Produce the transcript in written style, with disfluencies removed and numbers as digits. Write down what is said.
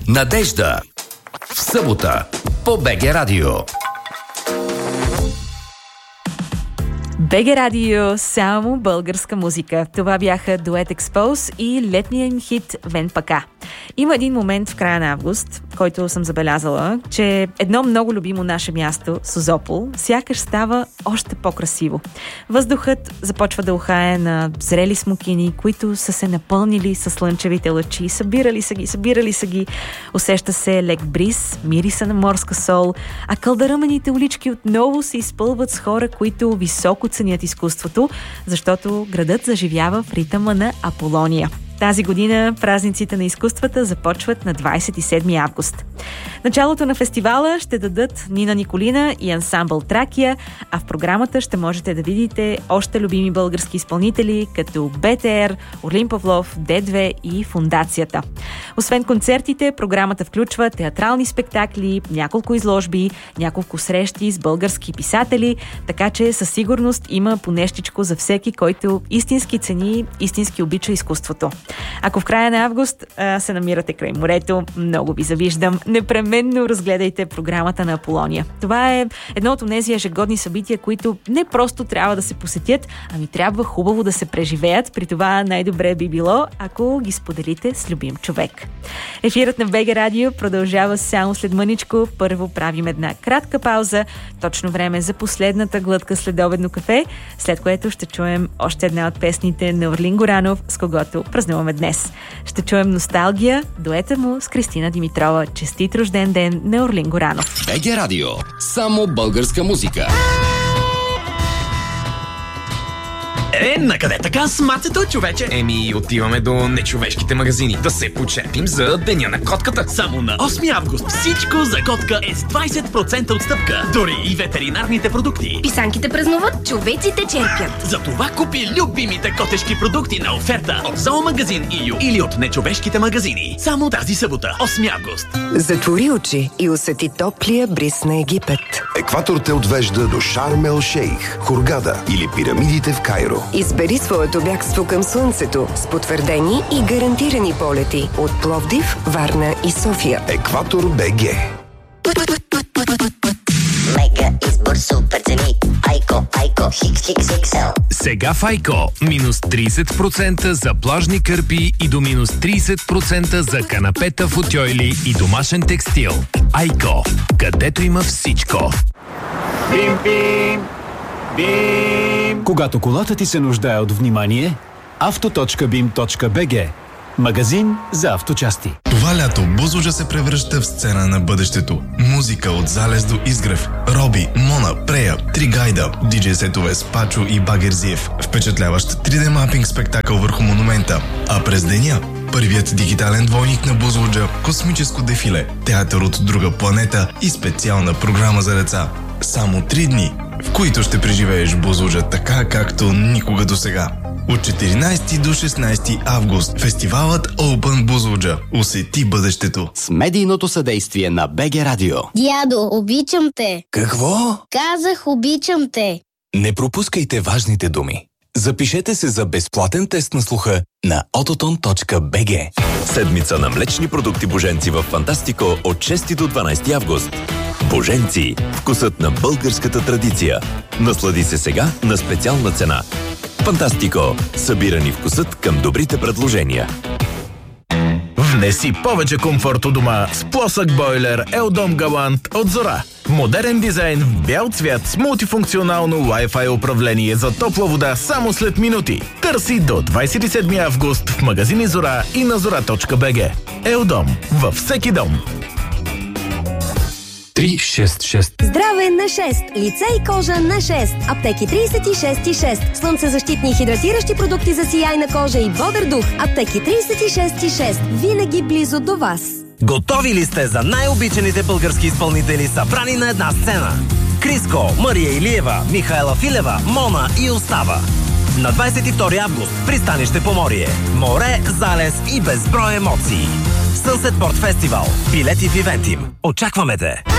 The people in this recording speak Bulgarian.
Надежда. В събота по БГ Радио. БГ Радио, само българска музика. Това бяха дует Expose и летния им хит Вен Пака. Има един момент в края на август, който съм забелязала, че едно много любимо наше място, Созопол, сякаш става още по-красиво. Въздухът започва да ухае на зрели смокини, които са се напълнили със слънчевите лъчи. Събирали са ги. Усеща се лек бриз, мириса на морска сол, а кълдаръмените улички отново се изпълват с хора, които високо ценят изкуството, защото градът заживява в ритъма на Аполония. Тази година празниците на изкуствата започват на 27 август. Началото на фестивала ще дадат Нина Николина и ансамбъл Тракия, а в програмата ще можете да видите още любими български изпълнители, като БТР, Орлин Павлов, Д2 и Фондацията. Освен концертите, програмата включва театрални спектакли, няколко изложби, няколко срещи с български писатели, така че със сигурност има понещичко за всеки, който истински цени, истински обича изкуството. Ако в края на август се намирате край морето, много ви завиждам. Непременно разгледайте програмата на Аполония. Това е едно от тези ежегодни събития, които не просто трябва да се посетят, ами трябва хубаво да се преживеят. При това най-добре би било, ако ги споделите с любим човек. Ефирът на БГ Радио продължава само след мъничко. Първо правим една кратка пауза, точно време за последната глътка следобедно кафе, след което ще чуем още една от песните на Орлин Горанов, с когото празнуваме днес. Ще чуем носталгия, дуета му с Кристина Димитрова. Честит рожден ден на Орлин Горанов. БГ Радио. Само българска музика. Накъде така с мацето, човече? Отиваме до нечовешките магазини да се почепим за Деня на котката. Само на 8 август всичко за котка е с 20% отстъпка. Дори и ветеринарните продукти. Писанките празнуват, човеците черпят. Затова купи любимите котешки продукти на оферта от зоомагазин ИЮ или от нечовешките магазини. Само тази събота, 8 август. Затвори очи и усети топлия бриз на Египет. Екватор те отвежда до Шарм ел Шейх, Хургада или пирамидите в Кайро. Избери своето бягство към слънцето с потвърдени и гарантирани полети от Пловдив, Варна и София. Екватор БГ. Мега избор, супер цени. Айко, XXXL. Сега в Айко минус 30% за плажни кърпи и до минус 30% за канапета, футьойли и домашен текстил. Айко, където има всичко. Бим! Когато колата ти се нуждае от внимание, auto.bim.bg. Магазин за авточасти. Това лято Бузлуджа се превръща в сцена на бъдещето. Музика от Залез до Изгрев, Роби, Мона, Прея, Тригайда, диджей сетове с Пачо и Багерзиев. Впечатляващ 3D мапинг спектакъл върху монумента. А през деня първият дигитален двойник на Бузлуджа, космическо дефиле, театър от друга планета и специална програма за деца. Само 3 дни, в които ще преживееш Бузлуджа така, както никога досега. От 14 до 16 август фестивалът Open Бузлуджа. Усети бъдещето. С медийното съдействие на БГ Радио. Дядо, обичам те. Какво? Казах, обичам те. Не пропускайте важните думи. Запишете се за безплатен тест на слуха на ototon.bg. Седмица на млечни продукти Боженци в Фантастико от 6 до 12 август. Боженци. Вкусът на българската традиция. Наслади се сега на специална цена. Фантастико. Събирани вкусът към добрите предложения. Внеси повече комфорт у дома с плосък бойлер Елдом Галант от Зора. Модерен дизайн в бял цвят с мултифункционално Wi-Fi управление за топла вода само след минути. Търси до 27 август в магазини Зора и на zora.bg. Елдом. Във всеки дом. 366. Здраве на 6. Лице и кожа на 6. Аптеки 36,6. Слънцезащитни и хидратиращи продукти за сияйна кожа и бодър дух. Аптеки 36,6. Винаги близо до вас. Готови ли сте за най-обичаните български изпълнители, събрани на една сцена? Криско, Мария Илиева, Михайла Филева, Мона и Остава. На 22 август пристанище Поморие. Море, залез и безброй емоции. Sunset Port Festival. Билети в Ивентим. Очакваме те!